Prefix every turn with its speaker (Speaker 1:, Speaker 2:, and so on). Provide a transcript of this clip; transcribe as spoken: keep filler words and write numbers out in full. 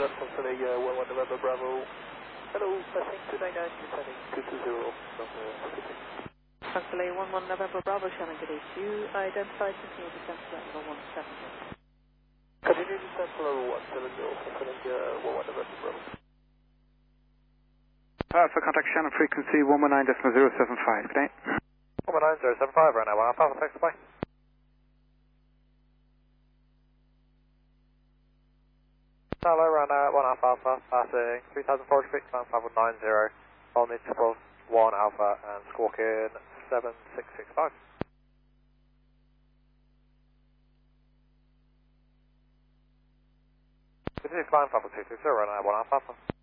Speaker 1: Constellation uh, one one November Bravo. Hello, passing two nine nine, descending two two zero from the city.
Speaker 2: Constellation one one November Bravo, Shannon, good day to you. Identified, continue descent to level one seven zero.
Speaker 1: Continue descent to level one seven zero, fulfilling uh, one one November Bravo.
Speaker 3: Uh, for contact Shannon frequency one one nine point zero seven five, good day.
Speaker 1: one one nine point zero seven five, right now, one half alpha, thanks, bye. Hello, run uh, one half alpha, passing three thousand four hundred feet, climb five one nine zero, all needs to close one alpha and squawk in seven six six five. Continue climb five one two two zero, run uh, one half alpha.